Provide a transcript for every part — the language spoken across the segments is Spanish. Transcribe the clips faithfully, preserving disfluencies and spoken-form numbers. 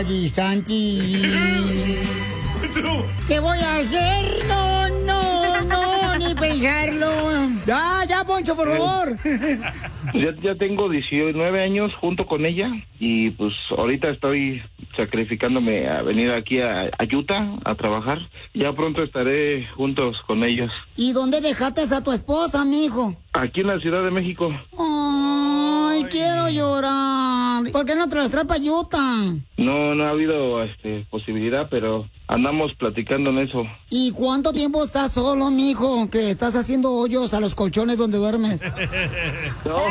Santi. ¿Qué voy a hacer? No, no, no, ni pensarlo. Ya, ya, Poncho, por favor. Ya, ya tengo diecinueve años junto con ella y pues ahorita estoy sacrificándome a venir aquí a, a Utah a trabajar. Ya pronto estaré juntos con ellos. ¿Y dónde dejaste a tu esposa, mijo? Aquí en la Ciudad de México. Ay, quiero llorar. ¿Por qué no te las traes para Utah? No, no ha habido este, posibilidad, pero andamos platicando en eso. ¿Y cuánto tiempo estás solo, mijo? Que estás haciendo hoyos a los colchones donde duermes. No.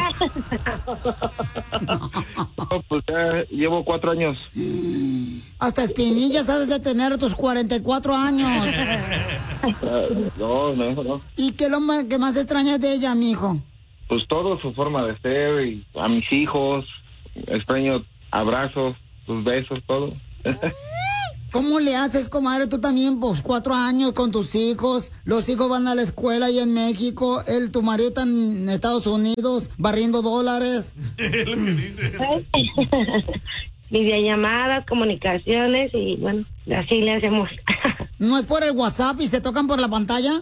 No, pues ya llevo cuatro años. Hasta espinillas has de tener tus cuarenta y cuatro años. Uh, no, no, no. ¿Y qué es lo más, que más extrañas de ella, mijo? Pues todo, su forma de ser, y a mis hijos, extraño abrazos, sus besos, todo. ¿Cómo le haces, comadre? Tú también, pues, cuatro años con tus hijos. Los hijos van a la escuela ahí en México. Él, tu marido está en Estados Unidos barriendo dólares. Es lo que dice. Videollamadas, comunicaciones y, bueno, así le hacemos. ¿No es por el WhatsApp y se tocan por la pantalla?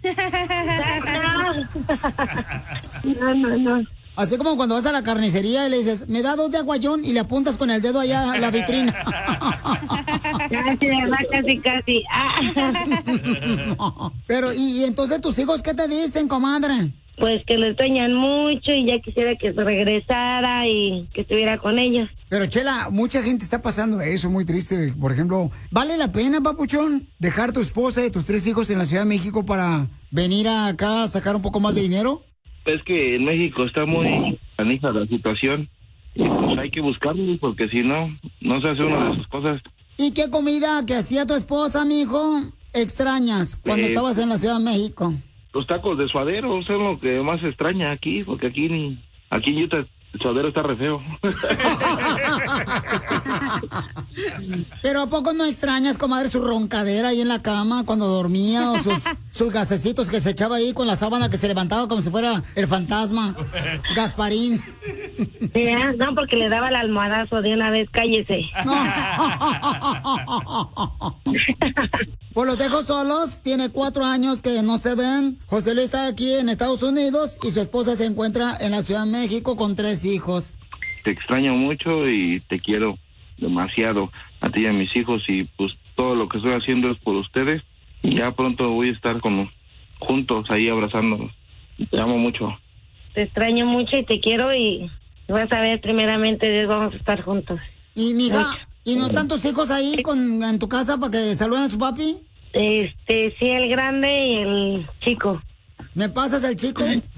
No, no, no. Así como cuando vas a la carnicería y le dices, me da dos de aguayón y le apuntas con el dedo allá a la vitrina. Casi, ¿verdad? Casi, casi. Ah. Pero, ¿y, y entonces tus hijos qué te dicen, comadre? Pues que lo extrañan mucho y ya quisiera que se regresara y que estuviera con ellos. Pero, Chela, mucha gente está pasando eso, muy triste. Por ejemplo, ¿vale la pena, papuchón, dejar tu esposa y tus tres hijos en la Ciudad de México para venir acá a sacar un poco más de dinero? Es que en México está muy canija la situación. Y pues hay que buscarlo porque si no, no se hace una de sus cosas. ¿Y qué comida que hacía tu esposa, mijo, extrañas cuando Eh, estabas en la Ciudad de México? Los tacos de suadero son lo que más extraña aquí, porque aquí ni, aquí en Utah el suadero está re feo. Pero ¿a poco no extrañas, comadre, su roncadera ahí en la cama cuando dormía o sus, sus gasecitos que se echaba ahí con la sábana que se levantaba como si fuera el fantasma? Gasparín. Ya, no, porque le daba el almohadazo de una vez, cállese. Pues los dejo solos, tiene cuatro años que no se ven. José Luis está aquí en Estados Unidos y su esposa se encuentra en la Ciudad de México con tres hijos. Te extraño mucho y te quiero demasiado a ti y a mis hijos y pues todo lo que estoy haciendo es por ustedes y ya pronto voy a estar con juntos ahí abrazándonos. Te amo mucho. Te extraño mucho y te quiero y vas a ver, primeramente Dios, vamos a estar juntos. Y mija, ¿y no están tus hijos ahí con, en tu casa para que saluden a su papi? Este, sí, el grande y el chico. ¿Me pasas el chico?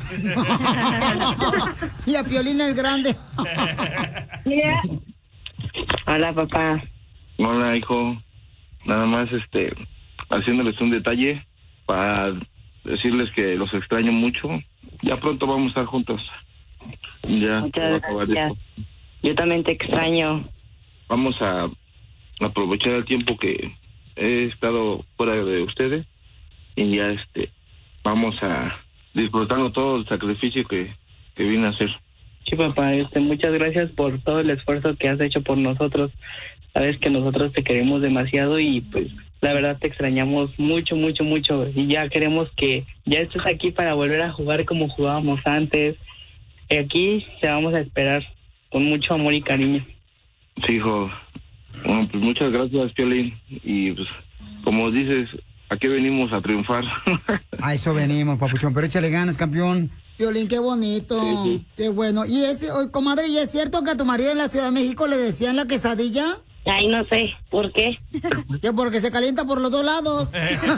Y a Piolín el grande. Yeah. Hola, papá. Hola, hijo. Nada más, este, haciéndoles un detalle para decirles que los extraño mucho. Ya pronto vamos a estar juntos. Ya. Muchas gracias. Yo también te extraño. Vamos a aprovechar el tiempo que he estado fuera de ustedes y ya, este, vamos a disfrutando todo el sacrificio que, que vine a hacer. Sí, papá, este, muchas gracias por todo el esfuerzo que has hecho por nosotros. Sabes que nosotros te queremos demasiado y pues la verdad te extrañamos mucho, mucho, mucho y ya queremos que ya estés aquí para volver a jugar como jugábamos antes. Y aquí te vamos a esperar con mucho amor y cariño. Sí, hijo. Bueno, pues muchas gracias, Piolín. Y pues, como dices, aquí venimos a triunfar. A eso venimos, papuchón, pero échale ganas, campeón. Piolín, qué bonito, sí, sí. Qué bueno. Y es, comadre, ¿y es cierto que a tu marido en la Ciudad de México le decían la quesadilla? Ay, no sé, ¿por qué? Que porque se calienta por los dos lados.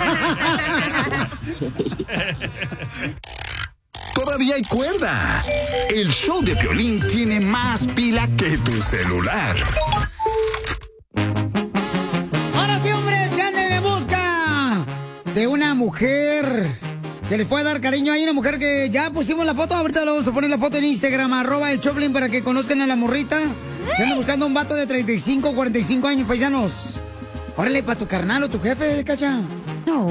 Todavía hay cuerda. El show de Piolín tiene más pila que tu celular. Ahora sí, hombres, que anden en busca de una mujer que les pueda dar cariño. Hay una mujer que ya pusimos la foto. Ahorita lo vamos a poner la foto en Instagram, arroba el Choplin, para que conozcan a la morrita. Que anda buscando un vato de treinta y cinco, cuarenta y cinco años, paisanos. Órale, para tu carnal o tu jefe, cacha.